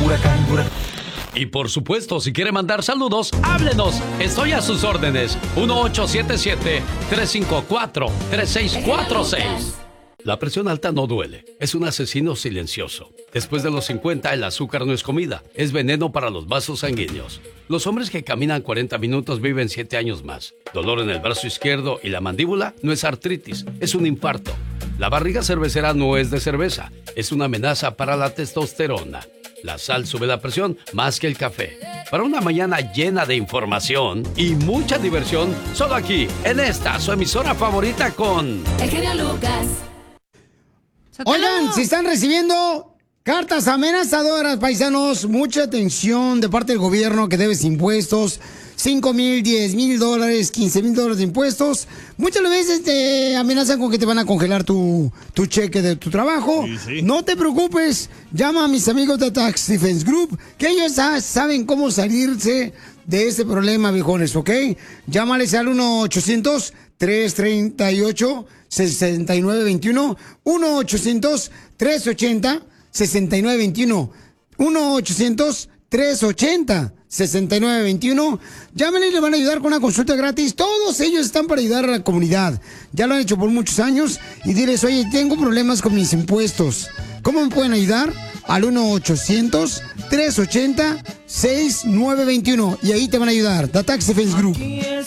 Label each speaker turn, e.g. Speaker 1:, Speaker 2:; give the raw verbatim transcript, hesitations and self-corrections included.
Speaker 1: Huracán, huracán.
Speaker 2: Y por supuesto, si quiere mandar saludos, háblenos. Estoy a sus órdenes. uno ocho siete siete, tres cinco cuatro, tres seis cuatro seis. La presión alta no duele. Es un asesino silencioso. Después de los cincuenta, el azúcar no es comida. Es veneno para los vasos sanguíneos. Los hombres que caminan cuarenta minutos viven siete años más. Dolor en el brazo izquierdo y la mandíbula no es artritis, es un infarto. La barriga cervecera no es de cerveza. Es una amenaza para la testosterona. La sal sube la presión más que el café. Para una mañana llena de información y mucha diversión, solo aquí, en esta, su emisora favorita con...
Speaker 3: El genio Lucas.
Speaker 4: Oigan, si están recibiendo cartas amenazadoras, paisanos, mucha atención de parte del gobierno que debes impuestos. cinco mil, diez mil dólares, quince mil dólares de impuestos. Muchas veces te amenazan con que te van a congelar tu, tu cheque de tu trabajo. Sí, sí. No te preocupes, llama a mis amigos de Tax Defense Group, que ellos saben cómo salirse de este problema, viejones, ¿ok? Llámales al uno ochocientos, tres treinta y ocho, sesenta y nueve veintiuno, uno ochocientos, tres ochenta, sesenta y nueve veintiuno, uno ochocientos, tres ochenta, sesenta y nueve veintiuno. Llámenle y le van a ayudar con una consulta gratis. Todos ellos están para ayudar a la comunidad. Ya lo han hecho por muchos años. Y diles, oye, tengo problemas con mis impuestos. ¿Cómo me pueden ayudar? Al uno ochocientos, tres ochenta, sesenta y nueve veintiuno. Y ahí te van a ayudar. The Tax Defense Group.